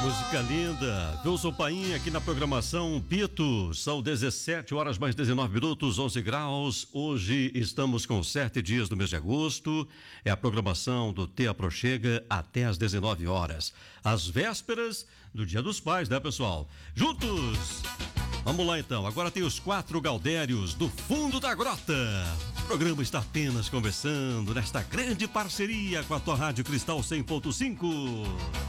Música linda, Wilson Paim aqui na programação Pito, são 17 horas mais 19 minutos, 11 graus, hoje estamos com 7 dias do mês de agosto, é a programação do Te Aproxega até às 19 horas, às vésperas do Dia dos Pais, né pessoal? Juntos! Vamos lá então, agora tem os 4 Gaudérios do fundo da grota. O programa está apenas começando nesta grande parceria com a tua Rádio Cristal 100.5.